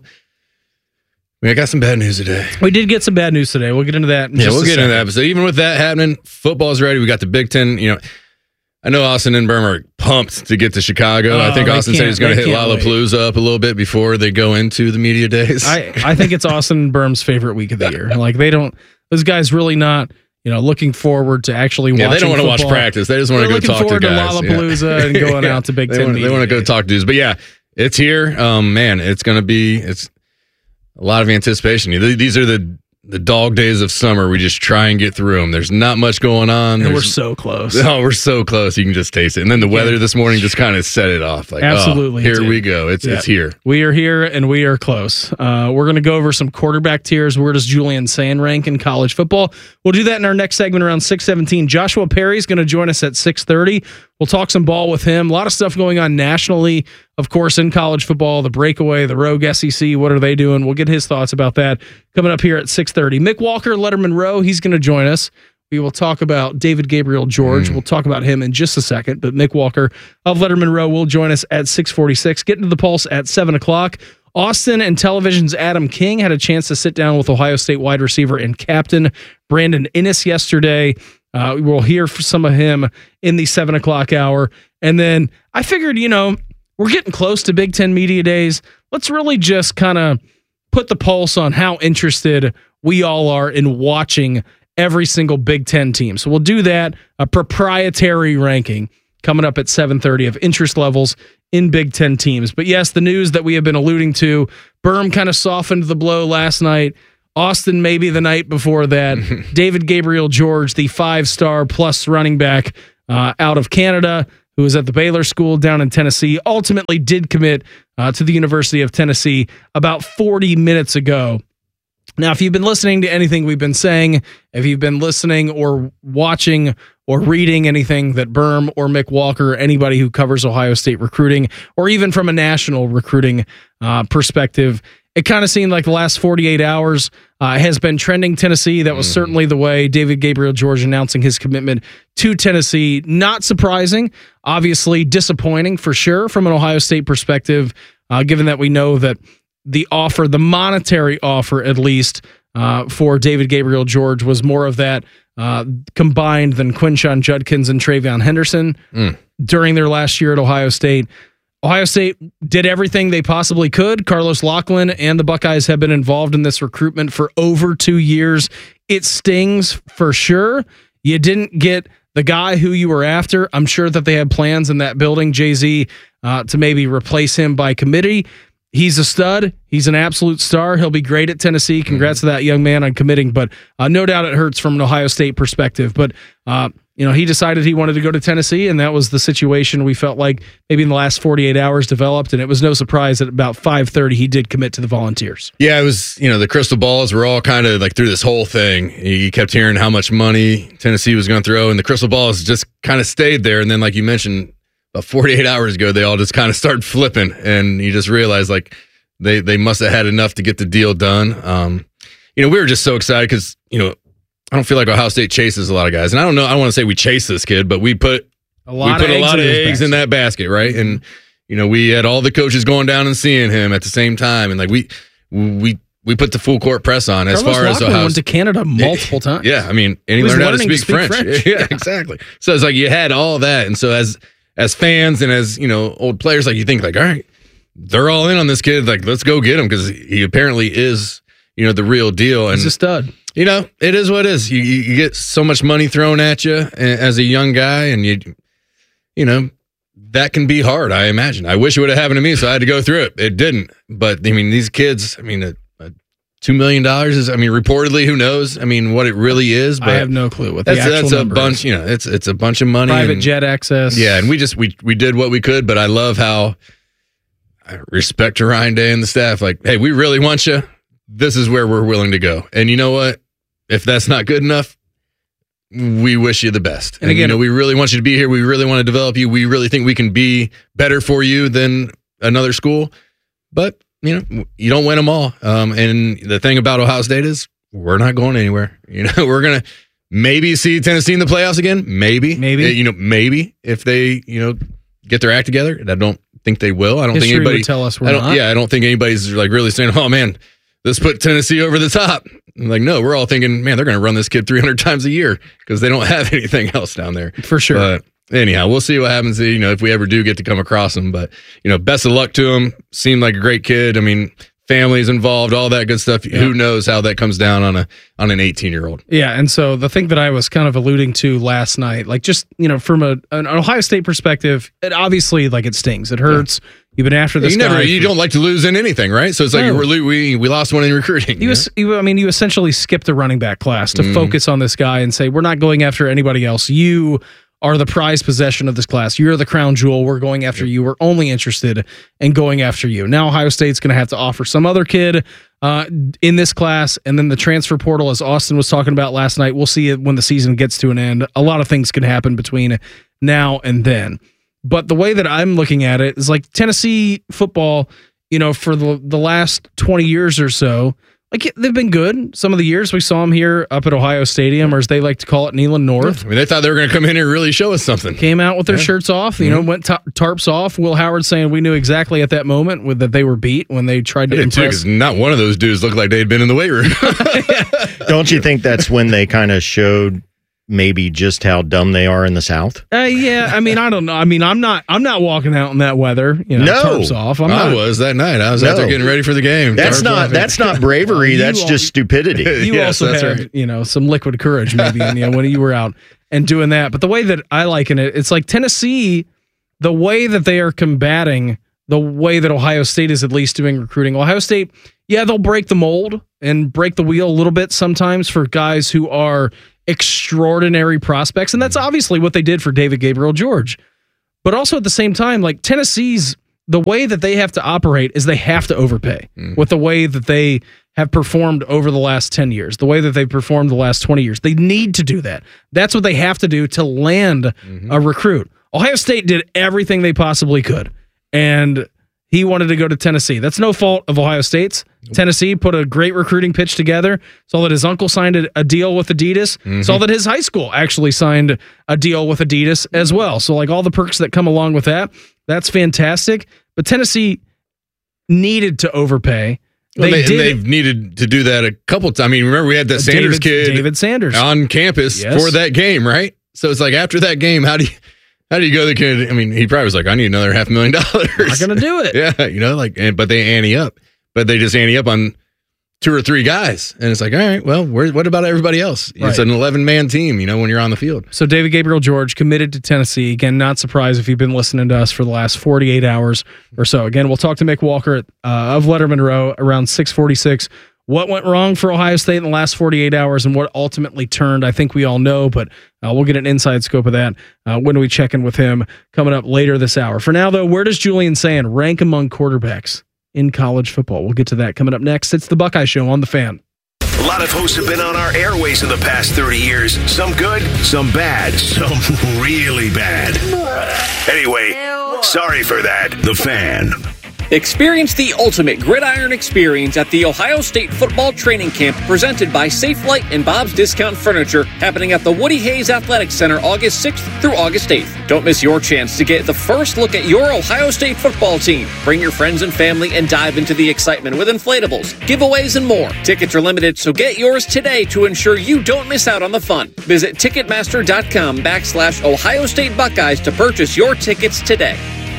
I got some bad news today. We did get some bad news today. We'll get into that in just we'll a get second. into that. So even with that happening, football's ready. We got the Big Ten. You know, I know Austin and Berm are pumped to get to Chicago. I think Austin said he's going to hit Lollapalooza up a little bit before they go into the media days. I think it's Austin and Berm's favorite week of the year. Like, those guys really not, you know, looking forward to actually watching they don't want to football. watch practice. They just want to go talk to guys. Looking forward to Lollapalooza and going out to Big Ten media. They want to go talk to dudes. But yeah, it's here. Man, it's going to be a lot of anticipation. These are the dog days of summer. We just try and get through them. There's not much going on. And we're so close. Oh, we're so close. You can just taste it. And then the weather this morning just kind of set it off. Like, absolutely. Here we go. It's here. We are here and we are close. We're going to go over some quarterback tiers. Where does Julian Sand rank in college football? We'll do that in our next segment around 6:17. Joshua Perry is going to join us at 6:30. We'll talk some ball with him. A lot of stuff going on nationally, of course, in college football, the breakaway, the rogue SEC. What are they doing? We'll get his thoughts about that coming up here at 6:30. Mick Walker, Letterman Row, he's going to join us. We will talk about David Gabriel George. We'll talk about him in just a second. But Mick Walker of Letterman Row will join us at 6:46. Get into the Pulse at 7 o'clock. Austin and Television's Adam King had a chance to sit down with Ohio State wide receiver and captain Brandon Inniss yesterday. We'll hear from some of him in the 7 o'clock hour. And then I figured, we're getting close to Big Ten Media Days. Let's really just kind of put the pulse on how interested we all are in watching every single Big Ten team. So we'll do that, a proprietary ranking coming up at 7:30 of interest levels in Big Ten teams. But yes, the news that we have been alluding to, Berm kind of softened the blow last night. Austin maybe the night before that. David Gabriel George, the 5-star plus running back out of Canada, who was at the Baylor School down in Tennessee, ultimately did commit to the University of Tennessee about 40 minutes ago. Now, if you've been listening to anything we've been saying, if you've been listening or watching or reading anything that Berm or Mick Walker, anybody who covers Ohio State recruiting, or even from a national recruiting perspective, it kind of seemed like the last 48 hours has been trending Tennessee. That was certainly the way. David Gabriel George announcing his commitment to Tennessee. Not surprising. Obviously disappointing for sure from an Ohio State perspective, given that we know that the offer, the monetary offer at least, for David Gabriel George was more of that combined than Quinshon Judkins and Travion Henderson during their last year at Ohio State. Ohio State did everything they possibly could. Carlos Loughlin and the Buckeyes have been involved in this recruitment for over 2 years. It stings for sure. You didn't get the guy who you were after. I'm sure that they had plans in that building, Jay-Z, to maybe replace him by committee. He's a stud. He's an absolute star. He'll be great at Tennessee. Congrats to that young man on committing, but no doubt it hurts from an Ohio State perspective. But he decided he wanted to go to Tennessee, and that was the situation we felt like maybe in the last 48 hours developed, and it was no surprise that about 5:30 he did commit to the Volunteers. Yeah, it was, the crystal balls were all kind of like through this whole thing. You kept hearing how much money Tennessee was going to throw, and the crystal balls just kind of stayed there. And then, like you mentioned, about 48 hours ago, they all just kind of started flipping, and you just realized like they must have had enough to get the deal done. We were just so excited because, I don't feel like Ohio State chases a lot of guys. And I don't want to say we chase this kid, but we put a lot of eggs in that basket, right? And, we had all the coaches going down and seeing him at the same time. And like we put the full court press on as far as Ohio went to Canada multiple times. Yeah, I mean, and he learned how to speak French. Yeah, exactly. So it's like you had all that. And so as fans and as, old players, like you think like, all right, they're all in on this kid. Like, let's go get him because he apparently is, the real deal. And he's a stud. It is what it is. You get so much money thrown at you as a young guy, and that can be hard, I imagine. I wish it would have happened to me, so I had to go through it. It didn't. But, these kids, $2 million is, reportedly, who knows? What it really is. But I have no clue what the actual number bunch, is. It's a bunch of money. Private jet access. Yeah, and we did what we could, but I love how I respect to Ryan Day and the staff. Like, hey, we really want you. This is where we're willing to go. And you know what? If that's not good enough, we wish you the best. And again, we really want you to be here. We really want to develop you. We really think we can be better for you than another school. But, you don't win them all. And the thing about Ohio State is we're not going anywhere. We're going to maybe see Tennessee in the playoffs again. Maybe. Maybe if they, get their act together. And I don't think they will. I don't think anybody would tell us we're not. Yeah, I don't think anybody's like really saying, oh, man, let's put Tennessee over the top. I'm like, no, we're all thinking, man, they're going to run this kid 300 times a year because they don't have anything else down there. For sure. But anyhow, we'll see what happens, if we ever do get to come across him. But, best of luck to him. Seemed like a great kid. Families involved, all that good stuff. Yeah. Who knows how that comes down on an 18-year-old. Yeah, and so the thing that I was kind of alluding to last night, like just, from an Ohio State perspective, it obviously, like, it stings. It hurts. Yeah. You've been after this guy. You don't like to lose in anything, right? So it's like we lost one in recruiting. You essentially skipped the running back class to focus on this guy and say, we're not going after anybody else. You are the prized possession of this class. You're the crown jewel. We're going after you. We're only interested in going after you. Now Ohio State's going to have to offer some other kid in this class, and then the transfer portal, as Austin was talking about last night, we'll see it when the season gets to an end. A lot of things can happen between now and then. But the way that I'm looking at it is like Tennessee football, for the last 20 years or so, Like, they've been good. Some of the years we saw them here up at Ohio Stadium, or as they like to call it, Neyland North. I mean, they thought they were going to come in here and really show us something. Came out with their shirts off, went tarps off. Will Howard saying we knew exactly at that moment that they were beat when they tried to impress. Not one of those dudes looked like they'd been in the weight room. Don't you think that's when they kind of showed maybe just how dumb they are in the South? Yeah, I mean, I don't know. I mean, I'm not walking out in that weather. Tarps off. I was that night. I was out there getting ready for the game. That's not bravery. That's just stupidity. You also had some liquid courage maybe when you were out and doing that. But the way that I liken it, it's like Tennessee, the way that they are combating the way that Ohio State is at least doing recruiting. Ohio State, they'll break the mold and break the wheel a little bit sometimes for guys who are extraordinary prospects, and that's obviously what they did for David Gabriel George. But also at the same time, like Tennessee's, the way that they have to operate is they have to overpay with the way that they have performed over the last 10 years, the way that they've performed the last 20 years. They need to do that. That's what they have to do to land a recruit. Ohio State did everything they possibly could, and he wanted to go to Tennessee. That's no fault of Ohio State's. Tennessee put a great recruiting pitch together. Saw that his uncle signed a deal with Adidas. Saw that his high school actually signed a deal with Adidas as well. So like all the perks that come along with that, that's fantastic. But Tennessee needed to overpay. They've needed to do that a couple times. I mean, remember we had that Sanders kid, David Sanders, on campus for that game, right? So it's like after that game, how do you go to the kid? I mean, he probably was like, I need another $500,000. I'm not going to do it. Yeah, but they ante up. But they just ante up on 2 or 3 guys. And it's like, all right, well, what about everybody else? Right. It's an 11-man team, when you're on the field. So David Gabriel George committed to Tennessee. Again, not surprised if you've been listening to us for the last 48 hours or so. Again, we'll talk to Mick Walker of Letterman Row around 6:46. What went wrong for Ohio State in the last 48 hours and what ultimately turned, I think we all know, but we'll get an inside scope of that when we check in with him coming up later this hour. For now, though, where does Julian Sand rank among quarterbacks in college football? We'll get to that coming up next. It's the Buckeye Show on The Fan. A lot of hosts have been on our airways in the past 30 years. Some good, some bad, some really bad. Anyway, sorry for that. The Fan. Experience the ultimate gridiron experience at the Ohio State Football Training Camp presented by Safelite and Bob's Discount Furniture, happening at the Woody Hayes Athletic Center August 6th through August 8th. Don't miss your chance to get the first look at your Ohio State football team. Bring your friends and family and dive into the excitement with inflatables, giveaways, and more. Tickets are limited, so get yours today to ensure you don't miss out on the fun. Visit Ticketmaster.com/Ohio State Buckeyes to purchase your tickets today.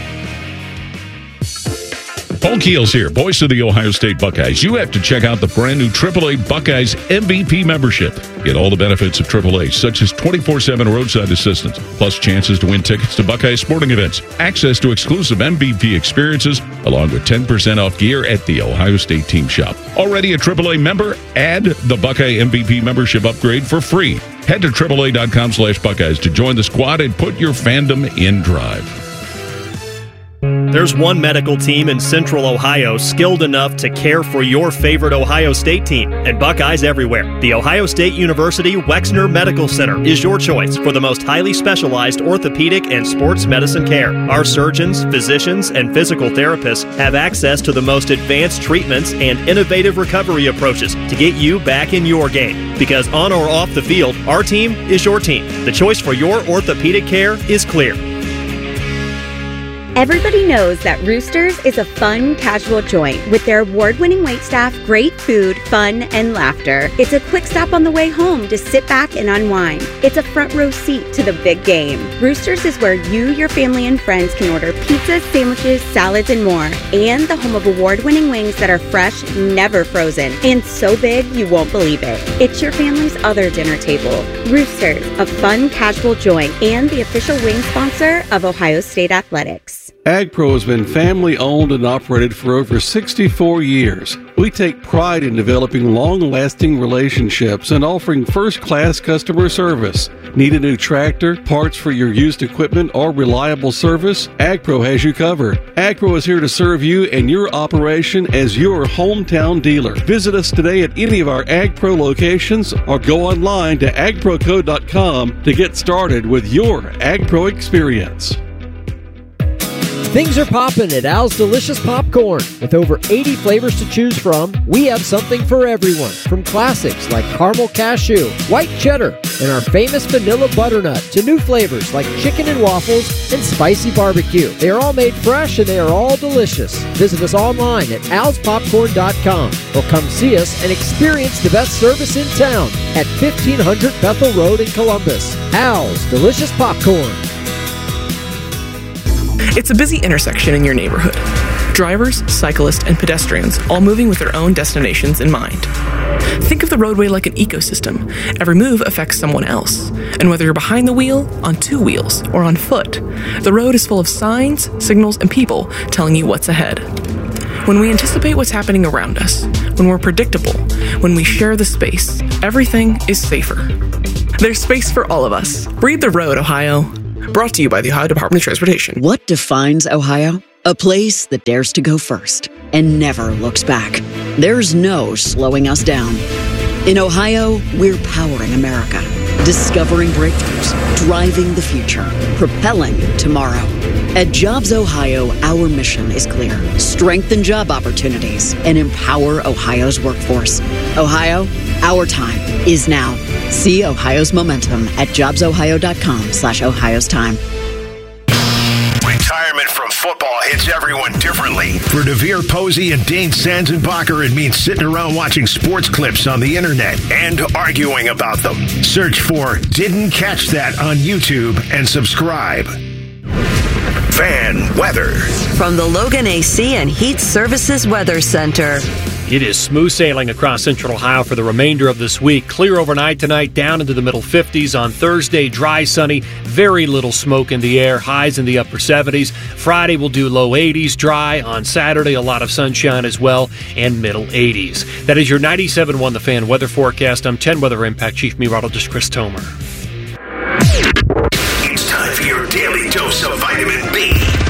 Paul Keels here, voice of the Ohio State Buckeyes. You have to check out the brand new AAA Buckeyes MVP membership. Get all the benefits of AAA, such as 24/7 roadside assistance, plus chances to win tickets to Buckeye sporting events, access to exclusive MVP experiences, along with 10% off gear at the Ohio State Team Shop. Already a AAA member? Add the Buckeye MVP membership upgrade for free. Head to AAA.com/Buckeyes to join the squad and put your fandom in drive. There's one medical team in Central Ohio skilled enough to care for your favorite Ohio State team, and Buckeyes everywhere. The Ohio State University Wexner Medical Center is your choice for the most highly specialized orthopedic and sports medicine care. Our surgeons, physicians, and physical therapists have access to the most advanced treatments and innovative recovery approaches to get you back in your game. Because on or off the field, our team is your team. The choice for your orthopedic care is clear. Everybody knows that Roosters is a fun, casual joint with their award-winning waitstaff, great food, fun, and laughter. It's a quick stop on the way home to sit back and unwind. It's a front row seat to the big game. Roosters is where you, your family, and friends can order pizzas, sandwiches, salads, and more. And the home of award-winning wings that are fresh, never frozen, and so big you won't believe it. It's your family's other dinner table. Roosters, a fun, casual joint, and the official wing sponsor of Ohio State Athletics. AgPro has been family owned and operated for over 64 years. We take pride in developing long-lasting relationships and offering first-class customer service. Need a new tractor, parts for your used equipment, or reliable service? AgPro has you covered. AgPro is here to serve you and your operation as your hometown dealer. Visit us today at any of our AgPro locations or go online to agproco.com to get started with your AgPro experience. Things are popping at Al's Delicious Popcorn. With over 80 flavors to choose from, we have something for everyone. From classics like caramel cashew, white cheddar, and our famous vanilla butternut to new flavors like chicken and waffles and spicy barbecue. They are all made fresh and they are all delicious. Visit us online at alspopcorn.com or come see us and experience the best service in town at 1500 Bethel Road in Columbus. Al's Delicious Popcorn. It's a busy intersection in your neighborhood. Drivers, cyclists, and pedestrians all moving with their own destinations in mind. Think of the roadway like an ecosystem. Every move affects someone else. And whether you're behind the wheel, on two wheels, or on foot, the road is full of signs, signals, and people telling you what's ahead. When we anticipate what's happening around us, when we're predictable, when we share the space, everything is safer. There's space for all of us. Read the road, Ohio. Brought to you by the Ohio Department of Transportation. What defines Ohio? A place that dares to go first and never looks back. There's no slowing us down. In Ohio, we're powering America, discovering breakthroughs, driving the future, propelling tomorrow. At Jobs Ohio, our mission is clear. Strengthen job opportunities and empower Ohio's workforce. Ohio, our time is now. See Ohio's momentum at jobsohio.com/Ohio's time. Retirement from football hits everyone differently. For Devere Posey and Dane Sanzenbacher, it means sitting around watching sports clips on the internet and arguing about them. Search for Didn't Catch That on YouTube and subscribe. Fan weather. From the Logan AC and Heat Services Weather Center. It is smooth sailing across central Ohio for the remainder of this week. Clear overnight tonight, down into the middle 50s. On Thursday, dry, sunny, very little smoke in the air, highs in the upper 70s. Friday, we'll do low 80s, dry. On Saturday, a lot of sunshine as well, and middle 80s. That is your 97.1 The Fan weather forecast. I'm 10 Weather Impact Chief Meteorologist Chris Tomer. It's time for your daily dose of vitamin B.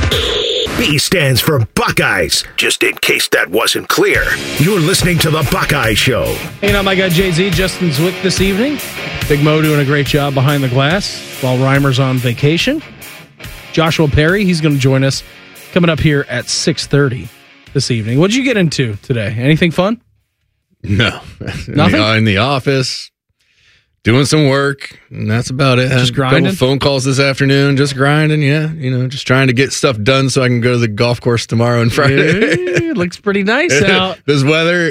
B stands for Buckeyes, just in case that wasn't clear. You're listening to The Buckeye Show. Hanging out my guy Jay-Z, Justin Zwick this evening. Big Mo doing a great job behind the glass while Reimer's on vacation. Joshua Perry, he's going to join us coming up here at 6:30 this evening. What did you get into today? Anything fun? No. Nothing? In the office, doing some work, and that's about it. Just Had grinding? a couple phone calls this afternoon, just grinding, yeah. Just trying to get stuff done so I can go to the golf course tomorrow and Friday. It looks pretty nice out. This weather,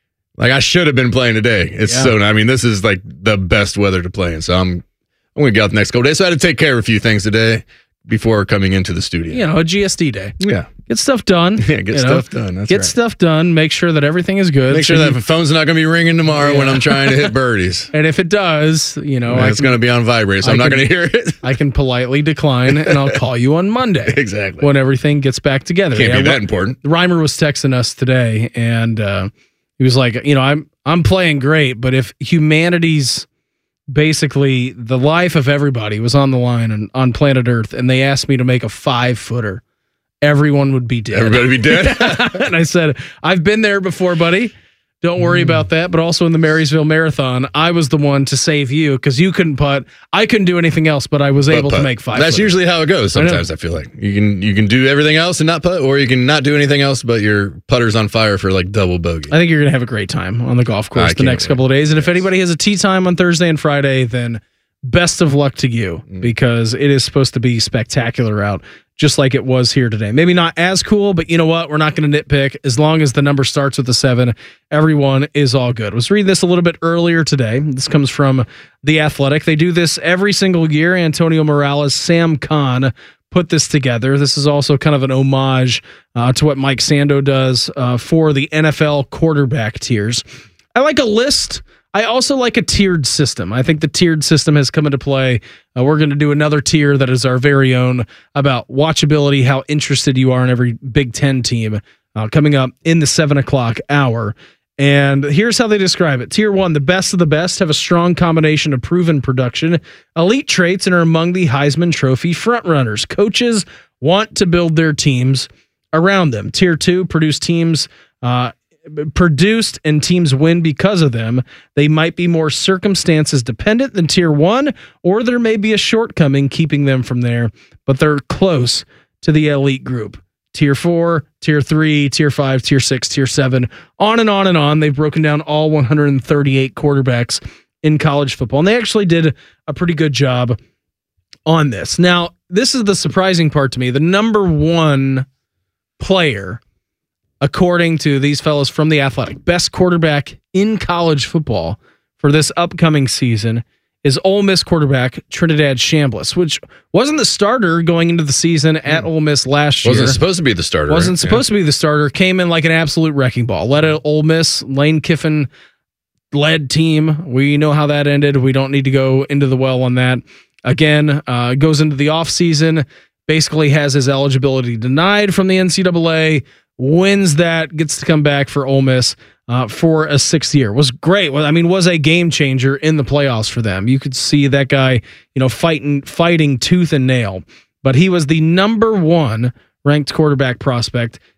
I should have been playing today. It's this is the best weather to play in. So I'm going to get out the next couple days. So I had to take care of a few things today before coming into the studio. A GSD day. Yeah. Get stuff done. Yeah, get stuff done. That's get right. stuff done. Make sure that everything is good. Make sure that the phone's not going to be ringing tomorrow when I'm trying to hit birdies. And if it does, it's going to be on vibrate, so I'm not going to hear it. I can politely decline, and I'll call you on Monday. Exactly. When everything gets back together. Can't be that important. Reimer was texting us today, and he was like, I'm playing great, but if humanity's basically the life of everybody was on the line on planet Earth, and they asked me to make a 5-footer, everyone would be dead. Everybody would be dead? And I said, I've been there before, buddy. Don't worry about that. But also in the Marysville Marathon, I was the one to save you because you couldn't putt. I couldn't do anything else, but I was able to make 5. That's usually how it goes sometimes, I feel like. You can do everything else and not putt, or you can not do anything else, but your putter's on fire for double bogey. I think you're going to have a great time on the golf course the next couple of days. And if anybody has a tee time on Thursday and Friday, then best of luck to you because it is supposed to be spectacular out, just like it was here today. Maybe not as cool, but you know what? We're not going to nitpick. As long as the number starts with a 7, everyone is all good. I was reading this a little bit earlier today. This comes from The Athletic. They do this every single year. Antonio Morales, Sam Kahn put this together. This is also kind of an homage to what Mike Sando does for the NFL quarterback tiers. I like a list. I also like a tiered system. I think the tiered system has come into play. We're going to do another tier that is our very own about watchability, how interested you are in every Big Ten team coming up in the 7 o'clock hour. And here's how they describe it. Tier 1, the best of the best have a strong combination of proven production, elite traits, and are among the Heisman Trophy frontrunners. Coaches want to build their teams around them. Tier 2, produced and teams win because of them. They might be more circumstances dependent than Tier 1, or there may be a shortcoming keeping them from there, but they're close to the elite group. Tier 4, Tier 3, Tier 5, Tier 6, Tier 7, on and on and on. They've broken down all 138 quarterbacks in college football, and they actually did a pretty good job on this. Now, this is the surprising part to me. The number one player, according to these fellows from The Athletic, best quarterback in college football for this upcoming season is Ole Miss quarterback Trinidad Chambliss, which wasn't the starter going into the season at Ole Miss last year. Wasn't supposed to be the starter. Wasn't supposed to be the starter. Came in like an absolute wrecking ball. Led an Ole Miss, Lane Kiffin-led team. We know how that ended. We don't need to go into the well on that. Again, goes into the offseason, basically has his eligibility denied from the NCAA, wins that, gets to come back for Ole Miss for a sixth year. Was great. I mean, was a game changer in the playoffs for them. You could see that guy, fighting tooth and nail. But he was the number one ranked quarterback prospect